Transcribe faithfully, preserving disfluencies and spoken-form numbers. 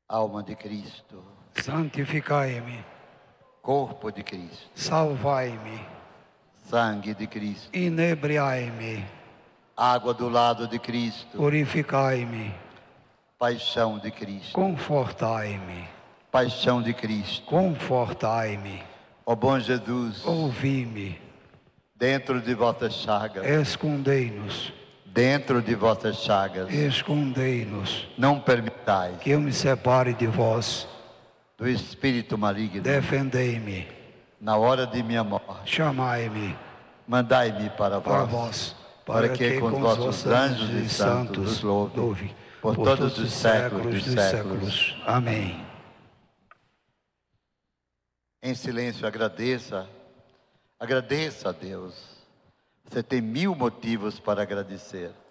Alma de Cristo, santificai-me. corpo de Cristo, Salvai-me. sangue de Cristo, Inebriai-me. água do lado de Cristo, Purificai-me. paixão de Cristo, Confortai-me. paixão de Cristo. Confortai-me. Ó bom Jesus, Ouvi-me. dentro de vossas chagas, Escondei-nos. dentro de vossas chagas, Escondei-nos. não permitais Que eu me separe de vós. do espírito maligno. Defendei-me. Na hora de minha morte, Chamai-me mandai-me para para vós, vós, para que com os vossos anjos e santos os louve, louve por todos os séculos dos séculos. Amém. Em silêncio agradeça, agradeça a Deus. Você tem mil motivos para agradecer.